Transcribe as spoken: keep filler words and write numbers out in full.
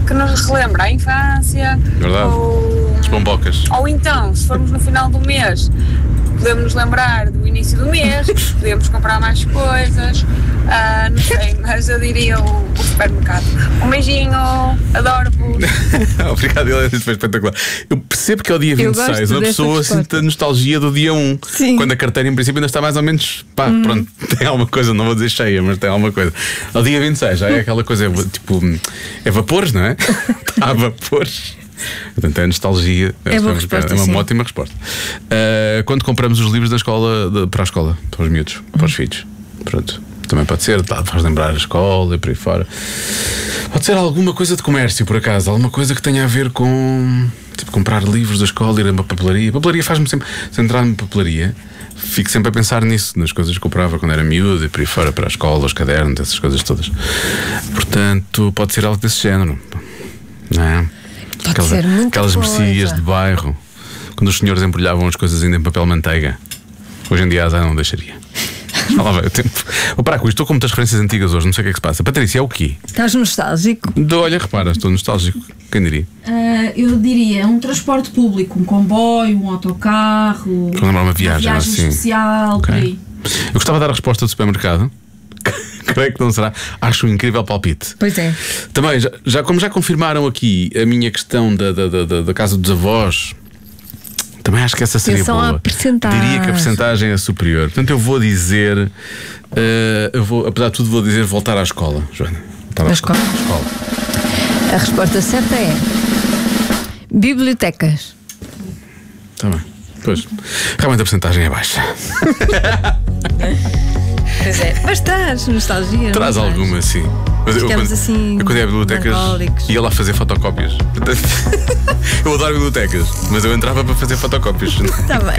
que nos relembra a infância. Verdade. Ou, As bombocas. ou então, se formos no final do mês, podemos nos lembrar do início do mês, podemos comprar mais coisas, uh, não sei, mas eu diria o, o supermercado. Um beijinho, adoro-vos. Obrigado, Helena, isso foi espetacular. Eu percebo que é o dia vinte e seis, uma pessoa sente a nostalgia do dia um. Sim. Quando a carteira, em princípio, ainda está mais ou menos. Pá, hum. pronto, tem alguma coisa, não vou dizer cheia, mas tem alguma coisa. Ao dia vinte e seis já é aquela coisa, tipo, é vapores, não é? Está a vapores. Portanto, é nostalgia. É, boa resposta, é uma sim. ótima resposta. Uh, quando compramos os livros da escola, de, para a escola, para os miúdos, para os filhos, pronto, também pode ser, tá, faz lembrar a escola e por aí fora. Pode ser alguma coisa de comércio, por acaso, alguma coisa que tenha a ver com, tipo, comprar livros da escola, ir a uma papelaria. A papelaria faz-me sempre, se entrar numa papelaria, fico sempre a pensar nisso, nas coisas que comprava quando era miúdo e por aí fora, para a escola, os cadernos, essas coisas todas. Portanto, pode ser algo desse género, não é? Pode Aquelas, ser muita aquelas coisa. mercearias de bairro, quando os senhores embrulhavam as coisas ainda em papel manteiga. Hoje em dia já não deixaria. Já lá vai o tempo. Vou parar com isto, estou com muitas referências antigas hoje, não sei o que é que se passa. Patrícia, é o quê? Estás nostálgico? Olha, repara, estou nostálgico. Quem diria? Uh, eu diria um transporte público, um comboio, um autocarro, Vou lembrar uma viagem, uma viagem assim. especial, Okay. por aí. Eu gostava de dar a resposta do supermercado. Creio que não será. Acho um incrível palpite. Pois é. Também, já, já, como já confirmaram aqui a minha questão da, da, da, da casa dos avós, também acho que essa seria Atenção boa. à percentagem. Diria que a percentagem é superior. Portanto, eu vou dizer, uh, eu vou, apesar de tudo, vou dizer voltar à escola, Joana. Voltar à À escola. escola? escola. A resposta certa é bibliotecas. Está bem. Pois, realmente a percentagem é baixa. Pois é. Mas traz nostalgia. Traz não traz? alguma, sim. Mas eu, Ficamos quando, assim, eu, quando ia a bibliotecas, melancólicos. ia lá fazer fotocópias. Eu adoro bibliotecas, mas eu entrava para fazer fotocópias. Está bem.